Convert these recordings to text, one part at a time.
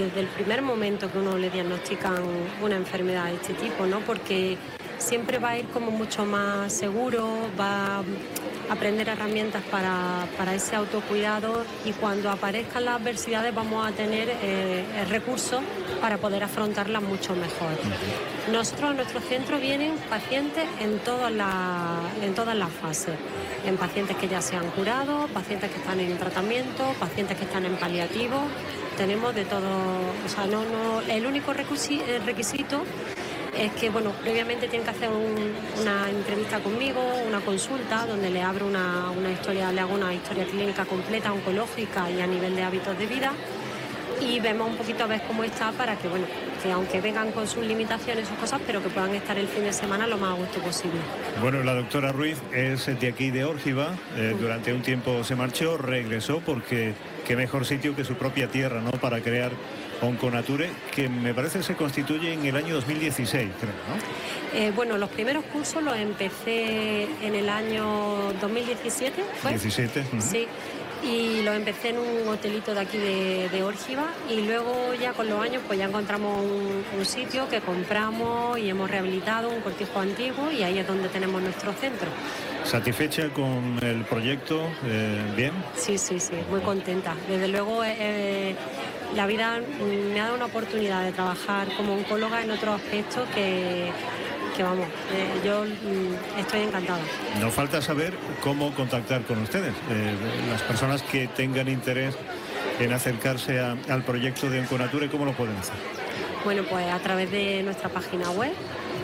desde el primer momento que uno le diagnostican una enfermedad de este tipo, ¿no? Porque siempre va a ir como mucho más seguro, va a aprender herramientas para ese autocuidado, y cuando aparezcan las adversidades vamos a tener recursos para poder afrontarlas mucho mejor. Nosotros, en nuestro centro, vienen pacientes en todas las fases. En pacientes que ya se han curado, pacientes que están en tratamiento, pacientes que están en paliativo. Tenemos de todo. O sea, el único requisito es que, bueno, previamente tienen que hacer una entrevista conmigo, una consulta, donde le abro le hago una historia clínica completa, oncológica y a nivel de hábitos de vida, y vemos un poquito a ver cómo está, para que, bueno, que aunque vengan con sus limitaciones, sus cosas, pero que puedan estar el fin de semana lo más a gusto posible. Bueno, la doctora Ruiz es de aquí, de Órgiva. Durante un tiempo se marchó, regresó, porque qué mejor sitio que su propia tierra, ¿no?, para crear Onconature, que me parece se constituye en el año 2016, creo, ¿no? Bueno, los primeros cursos los empecé en el año 2017, ¿fue? 17. Sí. Y lo empecé en un hotelito de aquí de Órgiva, y luego ya con los años pues ya encontramos un sitio que compramos y hemos rehabilitado, un cortijo antiguo, y ahí es donde tenemos nuestro centro. ¿Satisfecha con el proyecto? ¿Bien? Sí, muy contenta. Desde luego la vida me ha dado una oportunidad de trabajar como oncóloga en otros aspectos que vamos, yo estoy encantada. Nos falta saber cómo contactar con ustedes. Las personas que tengan interés en acercarse al proyecto de Onconature, ¿cómo lo pueden hacer? Bueno, pues a través de nuestra página web,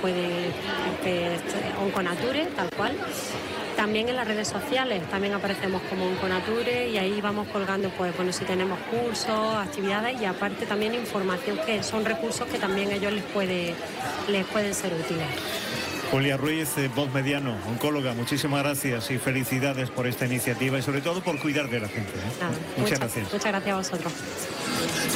Onconature, tal cual. También en las redes sociales también aparecemos como Onconature, y ahí vamos colgando, pues bueno, si tenemos cursos, actividades, y aparte también información, que son recursos que también a ellos les pueden ser útiles. Julia Ruiz, Voz Mediano, oncóloga, muchísimas gracias y felicidades por esta iniciativa, y sobre todo por cuidar de la gente. Nada, Muchas gracias. Muchas gracias a vosotros.